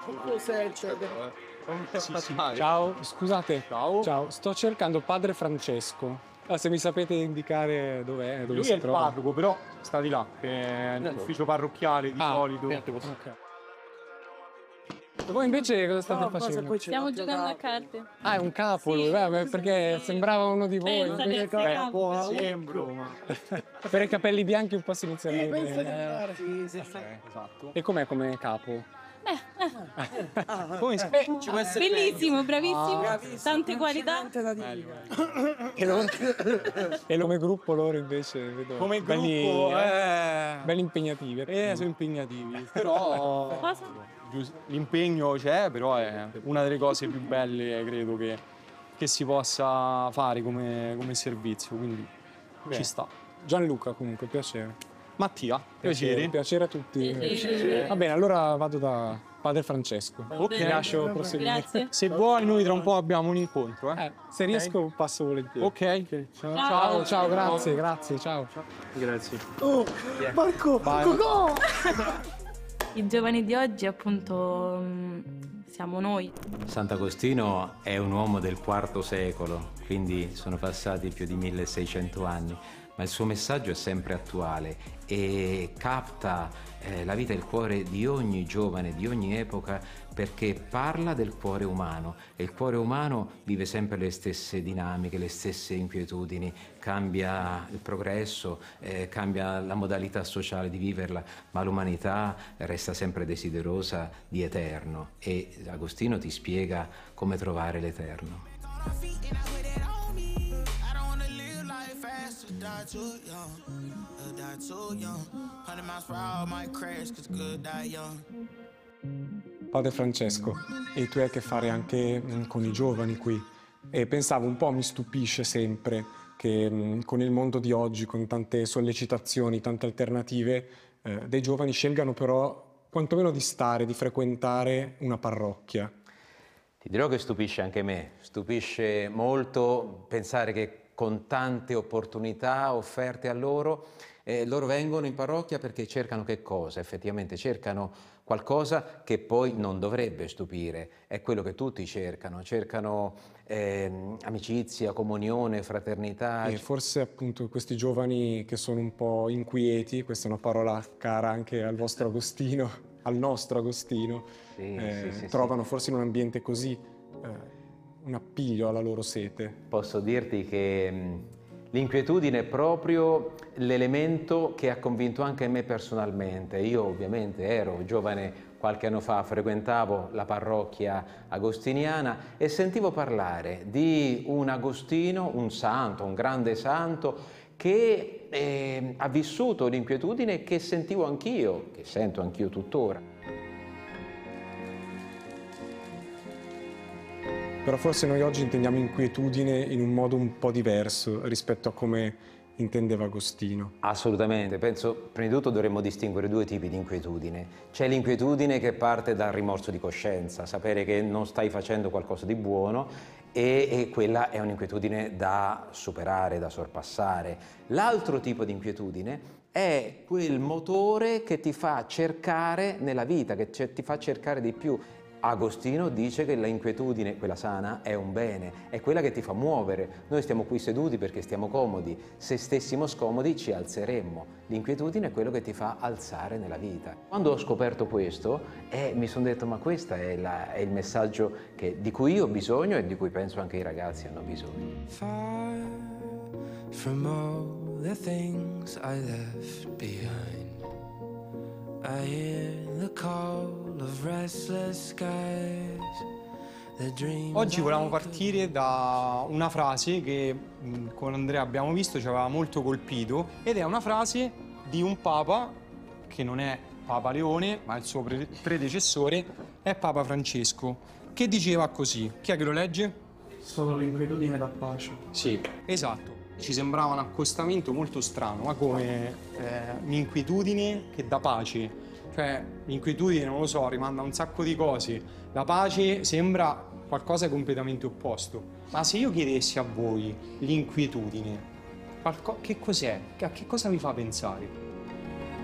Ciao, scusate. Ciao, sto cercando padre Francesco. Ah, se mi sapete indicare dov'è, dove Lui si è il trova. parroco, però sta di là, che è l'ufficio parrocchiale di solito. Ok. Voi invece cosa state facendo? Stiamo giocando a carte. Ah, è un capo lui, beh, perché sembrava uno di voi. Pensa che sei capo. Sembro, ma... Per i capelli bianchi un po' si inizia a Esatto. E com'è come capo? Come ci può essere Bellissimo, bravissimo. Tante qualità. E come gruppo loro invece vedo come belli, gruppo, belli impegnativi. sono impegnativi, però Cosa? l'impegno c'è, però è una delle cose più belle, credo, che si possa fare come servizio, quindi ci sta. Gianluca comunque, piacere. Mattia, piacere. Piacere a tutti. Piacere. Va bene, allora vado da padre Francesco. Ok, Ti lascio proseguire. Grazie. Se vuoi, noi tra un po' abbiamo un incontro, Se riesco passo volentieri. Ok. Ciao, grazie, ciao. Grazie. Marco, Cocò! I giovani di oggi, appunto, siamo noi. Sant'Agostino è un uomo del IV secolo, quindi sono passati più di 1600 anni, ma il suo messaggio è sempre attuale e capta la vita e il cuore di ogni giovane, di ogni epoca, perché parla del cuore umano e il cuore umano vive sempre le stesse dinamiche, le stesse inquietudini, cambia il progresso, cambia la modalità sociale di viverla, ma l'umanità resta sempre desiderosa di eterno e Agostino ti spiega come trovare l'eterno. Padre Francesco, e tu hai a che fare anche con i giovani qui. E pensavo, un po' mi stupisce sempre che con il mondo di oggi, con tante sollecitazioni, tante alternative, dei giovani scelgano però quantomeno di stare, di frequentare una parrocchia. Ti dirò che stupisce anche me, stupisce molto pensare che con tante opportunità offerte a loro, loro vengono in parrocchia perché cercano che cosa? Effettivamente cercano qualcosa che poi non dovrebbe stupire, è quello che tutti cercano, amicizia, comunione, fraternità. E forse appunto questi giovani che sono un po' inquieti, questa è una parola cara anche al vostro Agostino, al nostro Agostino, Sì. trovano forse in un ambiente così un appiglio alla loro sete. Posso dirti che l'inquietudine è proprio l'elemento che ha convinto anche me personalmente. Io ovviamente ero giovane, qualche anno fa frequentavo la parrocchia agostiniana e sentivo parlare di un Agostino, un santo, un grande santo, che ha vissuto l'inquietudine che sentivo anch'io, che sento anch'io tuttora. Però forse noi oggi intendiamo inquietudine in un modo un po' diverso rispetto a come intendeva Agostino. Assolutamente, penso prima di tutto dovremmo distinguere due tipi di inquietudine. C'è l'inquietudine che parte dal rimorso di coscienza, sapere che non stai facendo qualcosa di buono e quella è un'inquietudine da superare, da sorpassare. L'altro tipo di inquietudine è quel motore che ti fa cercare nella vita, che ti fa cercare di più. Agostino dice che l'inquietudine, quella sana, è un bene, è quella che ti fa muovere. Noi stiamo qui seduti perché stiamo comodi, se stessimo scomodi ci alzeremmo. L'inquietudine è quello che ti fa alzare nella vita. Quando ho scoperto questo, mi sono detto, ma questo è il messaggio di cui io ho bisogno e di cui penso anche i ragazzi hanno bisogno. Far from all the things I left behind, I hear the call of restless skies. Oggi volevamo partire da una frase che con Andrea abbiamo visto, ci aveva molto colpito, ed è una frase di un papa che non è Papa Leone, ma il suo predecessore è Papa Francesco, che diceva così. Chi è che lo legge? Solo l'inquietudine dà pace. Sì, esatto. Ci sembrava un accostamento molto strano, ma come un'inquietudine che dà pace. Cioè, l'inquietudine, non lo so, rimanda a un sacco di cose. La pace sembra qualcosa di completamente opposto. Ma se io chiedessi a voi l'inquietudine, che cos'è? A che cosa vi fa pensare?